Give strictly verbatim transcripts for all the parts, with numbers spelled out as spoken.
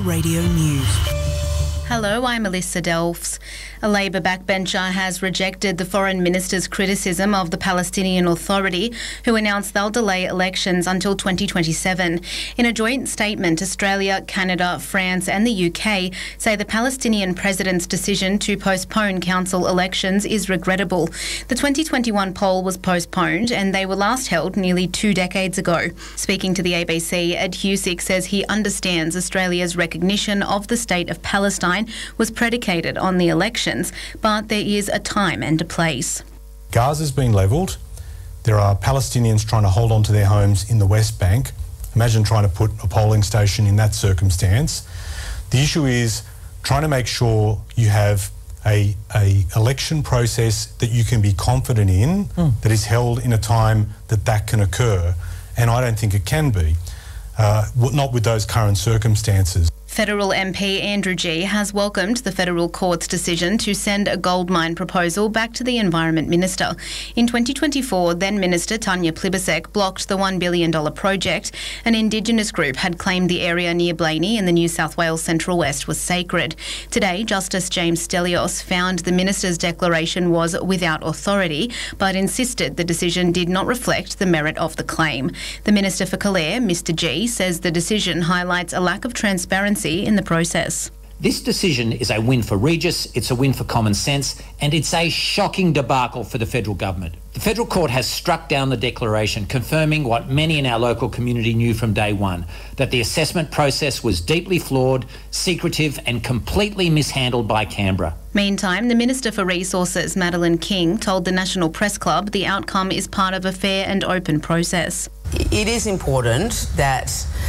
Radio News. Hello, I'm Alyssa Delfs. A Labor backbencher has rejected the Foreign Minister's criticism of the Palestinian Authority, who announced they'll delay elections until twenty twenty-seven. In a joint statement, Australia, Canada, France and the U K say the Palestinian president's decision to postpone council elections is regrettable. The twenty twenty-one poll was postponed and they were last held nearly two decades ago. Speaking to the A B C, Ed Husick says he understands Australia's recognition of the state of Palestine was predicated on the elections, but there is a time and a place. Gaza's been levelled. There are Palestinians trying to hold on to their homes in the West Bank. Imagine trying to put a polling station in that circumstance. The issue is trying to make sure you have a, a election process that you can be confident in, mm. that is held in a time that that can occur. And I don't think it can be, uh, not with those current circumstances. Federal M P Andrew Gee has welcomed the federal court's decision to send a gold mine proposal back to the Environment Minister. In twenty twenty-four, then Minister Tanya Plibersek blocked the one billion dollars project. An Indigenous group had claimed the area near Blaney in the New South Wales Central West was sacred. Today, Justice James Stelios found the minister's declaration was without authority, but insisted the decision did not reflect the merit of the claim. The Minister for Calair, Mister Gee, says the decision highlights a lack of transparency in the process. This decision is a win for Regis, it's a win for common sense, and it's a shocking debacle for the federal government. The federal court has struck down the declaration, confirming what many in our local community knew from day one, that the assessment process was deeply flawed, secretive and completely mishandled by Canberra. Meantime, the Minister for Resources, Madeleine King, told the National Press Club the outcome is part of a fair and open process. It is important that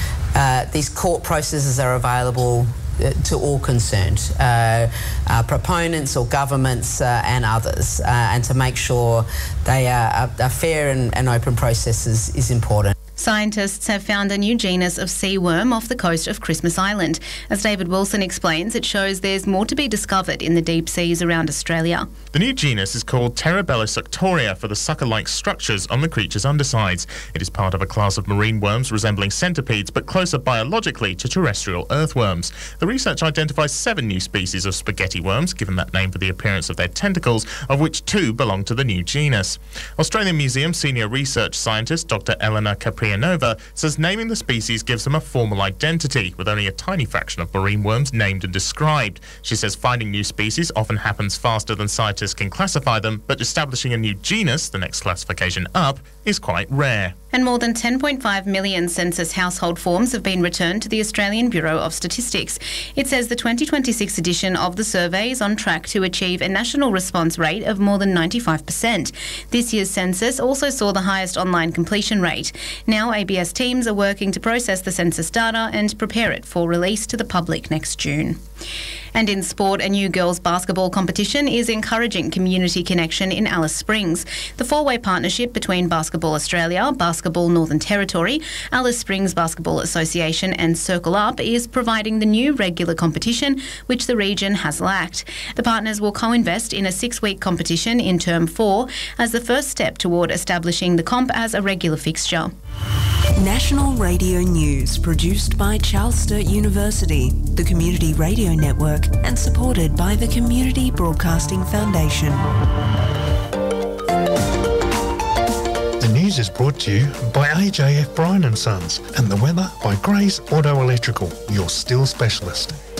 uh, these court processes are available to all concerned, uh, uh, proponents or governments uh, and others, uh, and to make sure they are, are fair and, and open processes is important. Scientists have found a new genus of sea worm off the coast of Christmas Island. As David Wilson explains, it shows there's more to be discovered in the deep seas around Australia. The new genus is called Terabella suctoria for the sucker-like structures on the creature's undersides. It is part of a class of marine worms resembling centipedes but closer biologically to terrestrial earthworms. The research identifies seven new species of spaghetti worms, given that name for the appearance of their tentacles, of which two belong to the new genus. Australian Museum senior research scientist Doctor Eleanor Capri Nova says naming the species gives them a formal identity, with only a tiny fraction of marine worms named and described. She says finding new species often happens faster than scientists can classify them, but establishing a new genus, the next classification up, is quite rare. And more than ten point five million census household forms have been returned to the Australian Bureau of Statistics. It says the twenty twenty-six edition of the survey is on track to achieve a national response rate of more than ninety-five percent. This year's census also saw the highest online completion rate. Now A B S teams are working to process the census data and prepare it for release to the public next June. And in sport, a new girls' basketball competition is encouraging community connection in Alice Springs. The four-way partnership between Basketball Australia, Basketball Northern Territory, Alice Springs Basketball Association and Circle Up is providing the new regular competition, which the region has lacked. The partners will co-invest in a six-week competition in Term four as the first step toward establishing the comp as a regular fixture. National Radio News, produced by Charles Sturt University, the Community Radio Network, and supported by the Community Broadcasting Foundation. The news is brought to you by A J F Bryan and Sons, and the weather by Gray's Auto Electrical, your steel specialist.